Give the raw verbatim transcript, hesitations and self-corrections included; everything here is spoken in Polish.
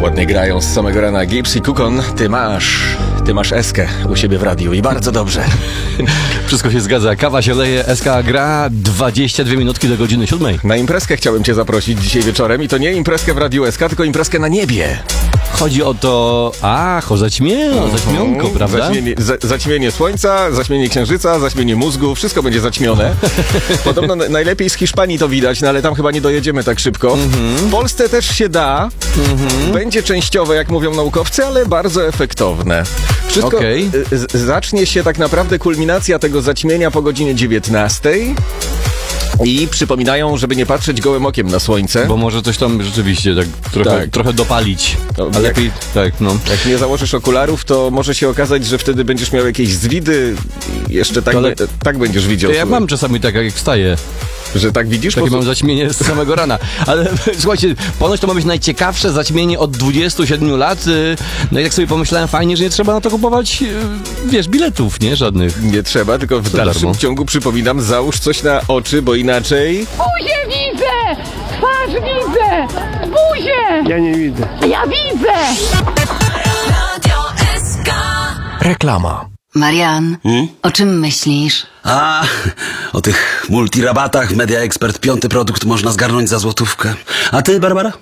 Ładnie grają z samego rana Gibbs i Kukon. Ty masz, ty masz Eskę u siebie w radiu i bardzo dobrze. Wszystko się zgadza. Kawa się leje, S K gra, dwadzieścia dwie minutki do godziny siódmej. Na imprezkę chciałem cię zaprosić dzisiaj wieczorem i to nie imprezkę w Radiu S K, tylko imprezkę na niebie. Chodzi o to, ach, o zaćmienie, o zaćmionko, prawda? Zaćmienie, za, zaćmienie słońca, zaćmienie księżyca, zaćmienie mózgu, wszystko będzie zaćmione. Podobno n- najlepiej z Hiszpanii to widać, no ale tam chyba nie dojedziemy tak szybko. Mm-hmm. W Polsce też się da. Mm-hmm. Będzie częściowe, jak mówią naukowcy, ale bardzo efektowne. Wszystko okay. z- zacznie się tak naprawdę kulminacja tego zaćmienia po godzinie dziewiętnastej. I przypominają, żeby nie patrzeć gołym okiem na słońce. Bo może coś tam rzeczywiście tak trochę, tak. trochę dopalić. No, a lepiej, tak, no. Jak nie założysz okularów, to może się okazać, że wtedy będziesz miał jakieś zwidy i jeszcze tak, ale... be, tak będziesz widział. Ja mam czasami tak, jak wstaję. Że tak widzisz? Takie po... mam zaćmienie z samego rana. Ale słuchajcie, ponoć to ma być najciekawsze zaćmienie od dwudziestu siedmiu lat. No i tak sobie pomyślałem, fajnie, że nie trzeba na to kupować, wiesz, biletów, nie? Żadnych. Nie trzeba, tylko w to dalszym darmo. ciągu przypominam, załóż coś na oczy, bo inaczej... Buzię widzę! Twarz widzę! Buzię! Ja nie widzę. Ja widzę! Reklama. Marian, Hmm? o czym myślisz? A, o tych multirabatach Media Expert, piąty produkt można zgarnąć za złotówkę. A ty, Barbara?